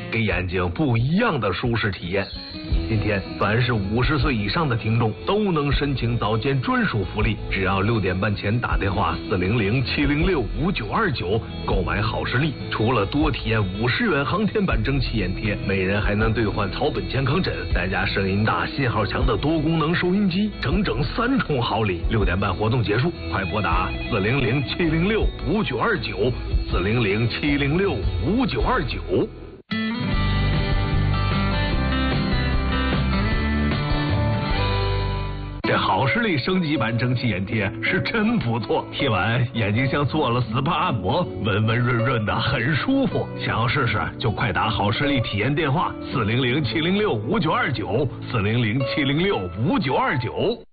给眼睛不一样的舒适体验。今天，凡是50岁以上的听众都能申请早间专属福利，只要6点半前打电话400-706-5929购买好视力，除了多体验50元航天版蒸汽眼贴，每人还能兑换草本健康枕，再加声音大、信号强的多功能收音机，整整3重好礼。6点半活动结束，快拨打400-706-5929，400-706-5929。这好视力升级版蒸汽眼贴是真不错，贴完眼睛像做了 SPA 按摩，温温润润的，很舒服。想要试试就快打好视力体验电话400-706-5929，400-706-5929。